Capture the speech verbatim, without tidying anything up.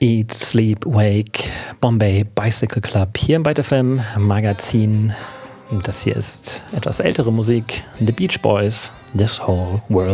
Eat, Sleep, Wake, Bombay Bicycle Club hier im Byte F M Magazin. Das hier ist etwas ältere Musik. The Beach Boys, This Whole World.